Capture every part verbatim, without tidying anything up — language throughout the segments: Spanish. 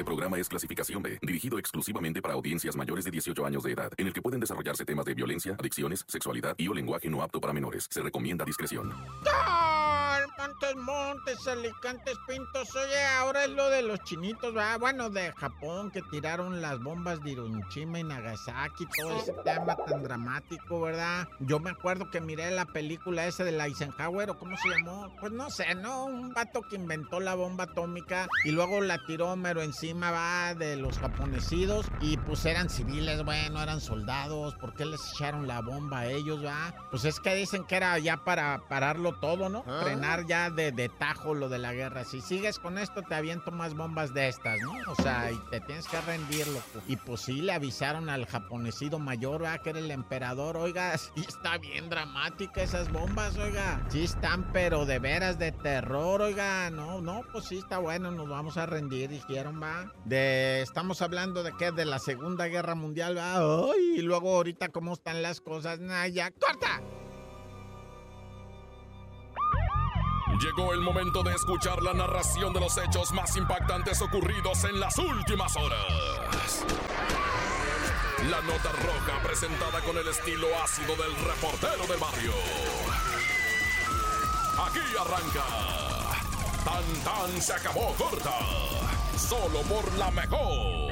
Este programa es clasificación B, dirigido exclusivamente para audiencias mayores de dieciocho años de edad, en el que pueden desarrollarse temas de violencia, adicciones, sexualidad y o lenguaje no apto para menores. Se recomienda discreción. ¡Gol! Montes, Montes, Alicantes, Pintos. Oye, ahora es lo de los chinitos, ¿verdad? Bueno, de Japón, que tiraron las bombas de Hiroshima y Nagasaki, todo ese tema tan dramático, ¿verdad? Yo me acuerdo que miré la película esa de la Eisenhower, ¿o cómo se llamó? Pues no sé, ¿no? Un vato que inventó la bomba atómica y luego la tiró mero encima, va, de los japonesidos, y pues eran civiles, bueno, eran soldados. ¿Por qué les echaron la bomba a ellos, va? Pues es que dicen que era ya para pararlo todo, ¿no? ¿Ah? Frenar ya de, de tajo lo de la guerra. Si sigues con esto, te aviento más bombas de estas, ¿no? O sea, y te tienes que rendir, loco. Y pues sí, le avisaron al japonesido mayor, ¿va? Que era el emperador. Oiga, sí está bien dramática esas bombas, oiga. Sí están, pero de veras de terror, oiga. No, no, pues sí está bueno, nos vamos a rendir, dijeron, va. De, estamos hablando de qué, de la Segunda Guerra Mundial, va. Ay, y luego ahorita cómo están las cosas, nah, ya, ¡corta! Llegó el momento de escuchar la narración de los hechos más impactantes ocurridos en las últimas horas. La nota roja presentada con el estilo ácido del reportero del barrio. Aquí arranca. Tan tan se acabó corta. Solo por la mejor.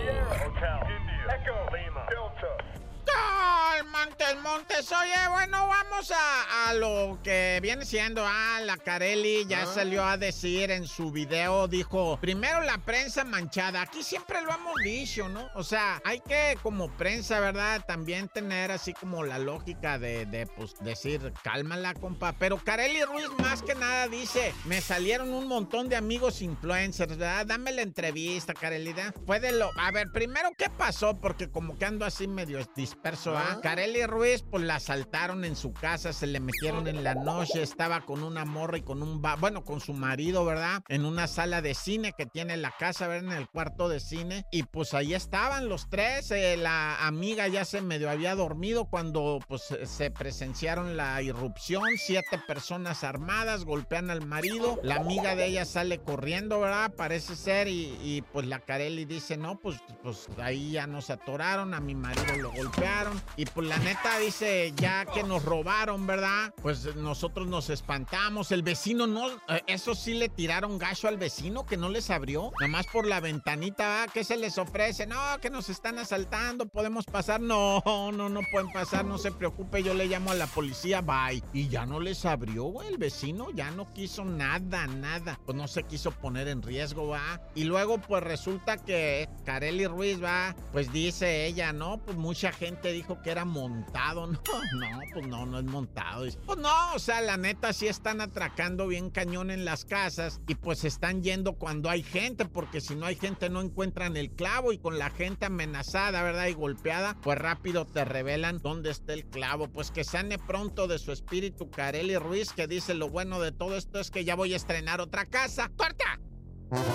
¡Gol! Montes, Montes. Oye, bueno, vamos a, a lo que viene siendo. Ah, la Carelli ya ¿Ah? salió a decir en su video, dijo, primero la prensa manchada. Aquí siempre lo hemos dicho, ¿no? O sea, hay que, como prensa, ¿verdad? También tener así como la lógica de, de pues, decir, cálmala, compa. Pero Carelli Ruiz más que nada dice, me salieron un montón de amigos influencers, ¿verdad? Dame la entrevista, Carelli. Fue de lo... A ver, primero, ¿qué pasó? Porque como que ando así medio disperso, ¿ah? Carelli Ruiz, pues la asaltaron en su casa, se le metieron en la noche, estaba con una morra y con un... Bueno, con su marido, ¿verdad? En una sala de cine que tiene la casa, ¿verdad? En el cuarto de cine. Y pues ahí estaban los tres. Eh, la amiga ya se medio había dormido cuando pues se presenciaron la irrupción. Siete personas armadas golpean al marido. La amiga de ella sale corriendo, ¿verdad? Parece ser. Y, y pues la Carelli dice, no, pues, pues ahí ya nos atoraron. A mi marido lo golpearon. Y pues la neta dice, ya que nos robaron, ¿verdad? Pues nosotros nos espantamos. El vecino no, eh, eso sí le tiraron gacho al vecino que no les abrió. Nada más por la ventanita, ¿verdad? ¿Qué se les ofrece? No, que nos están asaltando, ¿podemos pasar? No, no, no pueden pasar, no se preocupe, yo le llamo a la policía, bye. Y ya no les abrió, güey, el vecino ya no quiso nada, nada. Pues no se quiso poner en riesgo, ¿va? Y luego pues resulta que Carelli Ruiz, ¿va? Pues dice ella, ¿no? Pues mucha gente dijo que era montado. No, no, pues no, no es montado. Pues no, o sea, la neta sí están atracando bien cañón en las casas y pues están yendo cuando hay gente, porque si no hay gente no encuentran el clavo, y con la gente amenazada, ¿verdad? Y golpeada, pues rápido te revelan dónde está el clavo. Pues que sane pronto de su espíritu Carelli Ruiz, que dice, lo bueno de todo esto es que ya voy a estrenar otra casa. ¡Corta!